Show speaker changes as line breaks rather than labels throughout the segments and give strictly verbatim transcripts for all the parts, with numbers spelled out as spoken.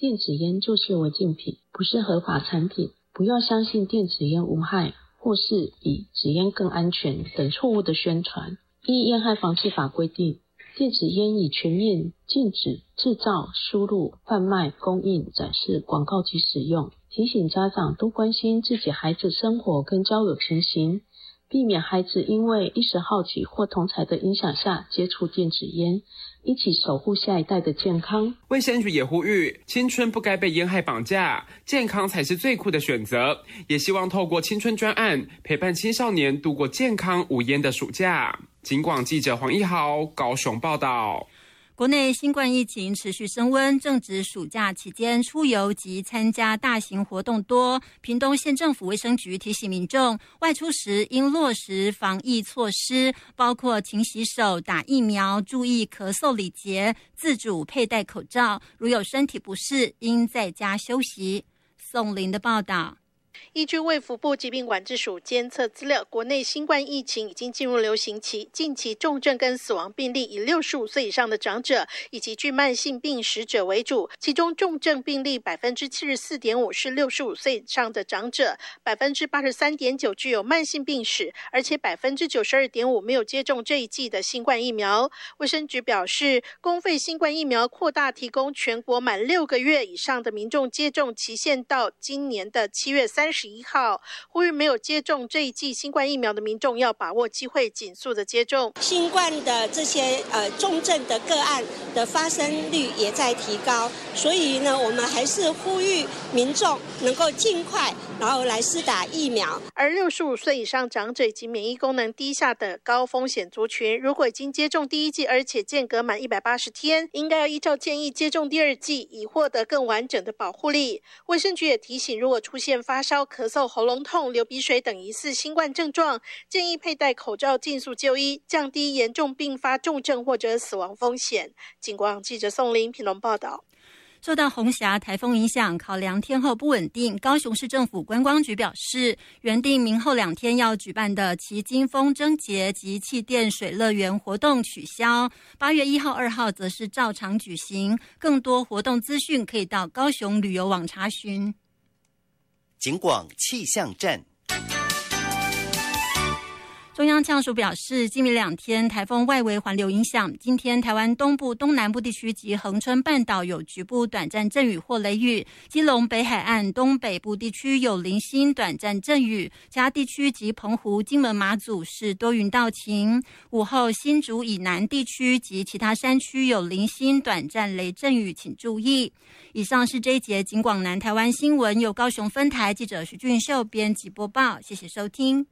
电子烟就是违禁品，不是合法产品，不要相信电子烟无害或是比纸烟更安全等错误的宣传。依烟害防治法规定，电子烟已全面禁止制造、输入、贩卖、供应、展示、广告及使用。提醒家长多关心自己孩子生活跟交友情形，避免孩子因为一时好奇或同侪的影响下接触电子烟，一起守护下一代的健康。
卫生局也呼吁，青春不该被烟害绑架，健康才是最酷的选择。也希望透过青春专案，陪伴青少年度过健康无烟的暑假。警广记者黄一豪高雄报道。
国内新冠疫情持续升温，正值暑假期间，出游及参加大型活动多。屏东县政府卫生局提醒民众，外出时应落实防疫措施，包括勤洗手、打疫苗、注意咳嗽礼节、自主佩戴口罩。如有身体不适，应在家休息。宋林的报道。
依据卫福部疾病管制署监测资料，国内新冠疫情已经进入流行期，近期重症跟死亡病例以六十五岁以上的长者以及具慢性病史者为主，其中重症病例 百分之七十四点五 是六十五岁以上的长者， 百分之八十三点九 具有慢性病史，而且 百分之九十二点五 没有接种这一剂的新冠疫苗。卫生局表示，公费新冠疫苗扩大提供全国满六个月以上的民众接种期限到今年的七月三十一号，呼吁没有接种这一剂新冠疫苗的民众要把握机会，尽速的接种。
新冠的这些呃重症的个案的发生率也在提高，所以呢，我们还是呼吁民众能够尽快然后来施打疫苗。
而六十五岁以上长者以及免疫功能低下的高风险族群，如果已经接种第一剂，而且间隔满一百八十天，应该要依照建议接种第二剂，以获得更完整的保护力。卫生局也提醒，如果出现发烧、咳嗽、喉咙痛、流鼻水等疑似新冠症状，建议佩戴口罩，尽速就医，降低严重并发重症或者死亡风险。警广记者宋林屏东报道。
受到红霞台风影响，考量天候不稳定，高雄市政府观光局表示，原定明后两天要举办的旗津风筝节及气垫水乐园活动取消，八月一号、二号则是照常举行。更多活动资讯可以到高雄旅游网查询。
警广气象站。
中央气象署表示，今明两天台风外围环流影响，今天台湾东部、东南部地区及恒春半岛有局部短暂阵雨或雷雨，基隆北海岸东北部地区有零星短暂阵雨，其他地区及澎湖、金门、马祖是多云到晴。午后新竹以南地区及其他山区有零星短暂雷阵雨，请注意。以上是这一节警广南台湾新闻，由高雄分台记者徐俊秀编辑播报，谢谢收听。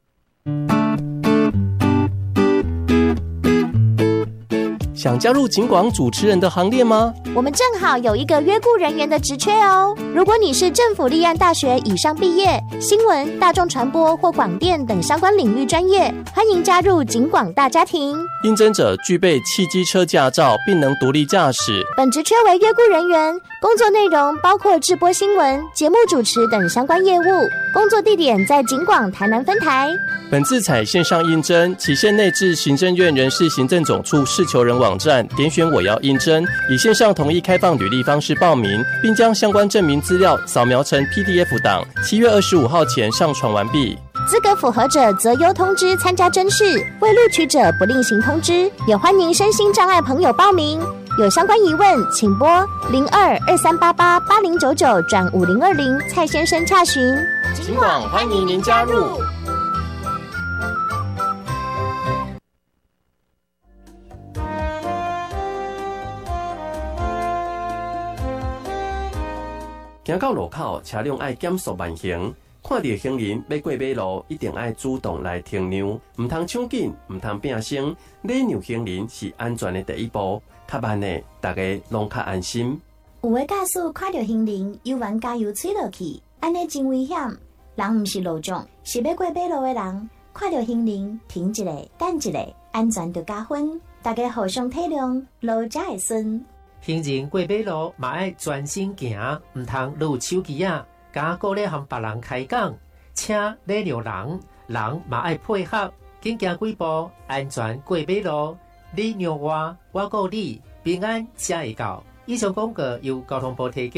想加入警广主持人的行列吗？
我们正好有一个约雇人员的职缺哦。如果你是政府立案大学以上毕业，新闻、大众传播或广电等相关领域专业，欢迎加入警广大家庭。
应征者具备汽机车驾照，并能独立驾驶。
本职缺为约雇人员，工作内容包括制播新闻、节目主持等相关业务。工作地点在警广台南分台。
本次采线上应征，期限内至行政院人事行政总处事求人网站点选我要应征，以线上同意开放履历方式报名，并将相关证明资料扫描成 P D F 档，七月二十五号前上传完毕。
资格符合者择优通知参加甄试，未录取者不另行通知。也欢迎身心障碍朋友报名。有相关疑问，请拨零二二三八八八零九九转五零二零蔡先生洽询。
警广欢迎您加入。行到路口，车辆爱减速慢行。看到行人要过马路，一定爱主动来停让，唔通抢紧，唔通变声。礼让行人是安全的第一步。较慢的，大家拢较安心。
有的驾驶看到行人，又玩加油吹落去，安尼真危险。人唔是路障，是要过马路的人，看到行人停一下，等一下，安全就加分。大家互相体谅，路才会顺。
行人过马路嘛爱专心行，唔通撸手机啊，加鼓励和别人开讲，请礼让人，人嘛爱配合，紧行几步，安全过马路。你让我，我顾你，平安才会到。以上广告由交通部提供。